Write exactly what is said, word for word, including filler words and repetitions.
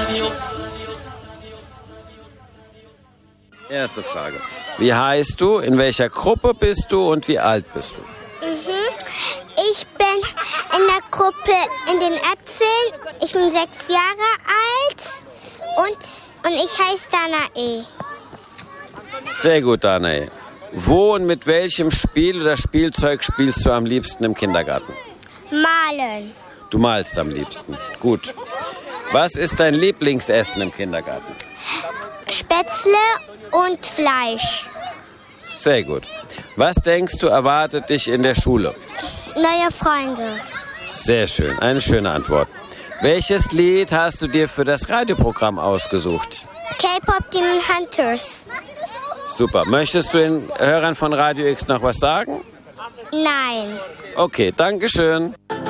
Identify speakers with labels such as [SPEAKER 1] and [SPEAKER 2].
[SPEAKER 1] Erste Frage. Wie heißt du, in welcher Gruppe bist du und wie alt bist du?
[SPEAKER 2] Mhm. Ich bin in der Gruppe in den Äpfeln. Ich bin sechs Jahre alt und, und ich heiße Danae.
[SPEAKER 1] Sehr gut, Danae. Wo und mit welchem Spiel oder Spielzeug spielst du am liebsten im Kindergarten?
[SPEAKER 2] Malen.
[SPEAKER 1] Du malst am liebsten. Gut. Was ist dein Lieblingsessen im Kindergarten?
[SPEAKER 2] Spätzle und Fleisch.
[SPEAKER 1] Sehr gut. Was denkst du, erwartet dich in der Schule?
[SPEAKER 2] Neue Freunde.
[SPEAKER 1] Sehr schön. Eine schöne Antwort. Welches Lied hast du dir für das Radioprogramm ausgesucht?
[SPEAKER 2] K-Pop Demon Hunters.
[SPEAKER 1] Super. Möchtest du den Hörern von Radio X noch was sagen?
[SPEAKER 2] Nein.
[SPEAKER 1] Okay, danke schön.